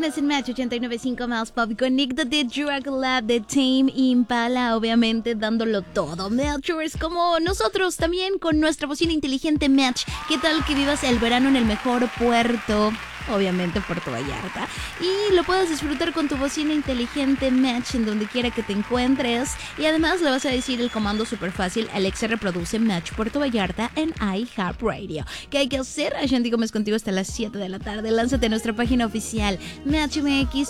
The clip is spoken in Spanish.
Tienes en Match 89.5 más pop. Conéctate, Drug Lab de Tame Impala, obviamente dándolo todo. Matchers como nosotros también con nuestra bocina inteligente Match. ¿Qué tal que vivas el verano en el mejor puerto? Obviamente Puerto Vallarta, y lo puedes disfrutar con tu bocina inteligente Match en donde quiera que te encuentres. Y además le vas a decir el comando súper fácil: Alexa, reproduce Match Puerto Vallarta en iHeartRadio. ¿Qué hay que hacer? Ashanti Gómez contigo hasta las 7 de la tarde. Lánzate a nuestra página oficial Match MX